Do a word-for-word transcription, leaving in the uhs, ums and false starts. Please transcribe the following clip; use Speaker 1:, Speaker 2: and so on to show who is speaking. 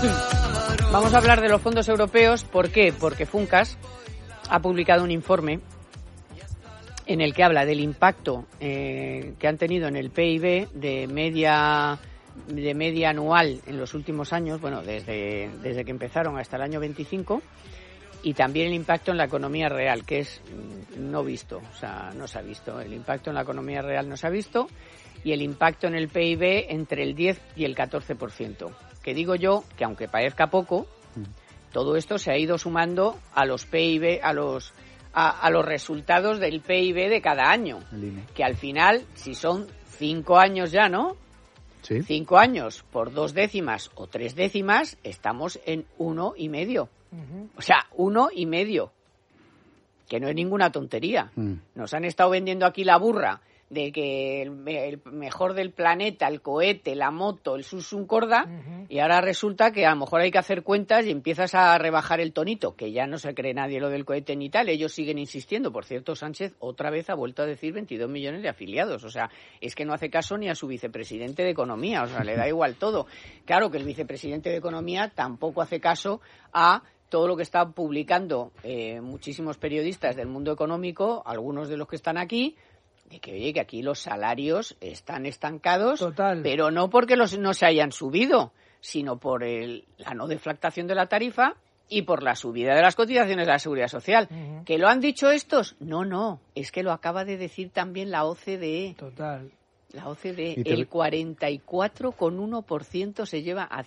Speaker 1: Vamos a hablar de los fondos europeos. ¿Por qué? Porque Funcas ha publicado un informe en el que habla del impacto eh, que han tenido en el P I B de media de media anual en los últimos años, bueno, desde, desde que empezaron hasta el año veinticinco, y también el impacto en la economía real, que es no visto, o sea, no se ha visto. El impacto en la economía real no se ha visto, y el impacto en el P I B entre el diez y el catorce por ciento. Que digo yo que, aunque parezca poco, todo esto se ha ido sumando a los P I B, a los a, a los resultados del P I B de cada año, que al final, si son cinco años ya, ¿no?
Speaker 2: Sí.
Speaker 1: Cinco años por dos décimas o tres décimas, estamos en uno y medio. Uh-huh. O sea, uno y medio, que no es ninguna tontería. Mm. Nos han estado vendiendo aquí la burra de que el, el mejor del planeta, el cohete, la moto, el Susun Corda, uh-huh. y ahora resulta que a lo mejor hay que hacer cuentas y empiezas a rebajar el tonito, que ya no se cree nadie lo del cohete ni tal. Ellos siguen insistiendo. Por cierto, Sánchez otra vez ha vuelto a decir veintidós millones de afiliados. O sea, es que no hace caso ni a su vicepresidente de Economía. O sea, le da igual todo. Claro que el vicepresidente de Economía tampoco hace caso a todo lo que están publicando eh, muchísimos periodistas del mundo económico, algunos de los que están aquí, de que, oye, que aquí los salarios están estancados. Total. Pero no porque los no se hayan subido, sino por el, la no deflactación de la tarifa y por la subida de las cotizaciones de la Seguridad Social. Uh-huh. ¿Que lo han dicho estos? No, no, es que lo acaba de decir también la O C D E.
Speaker 3: Total.
Speaker 1: La O C D E, te... el cuarenta y cuatro coma uno por ciento se lleva a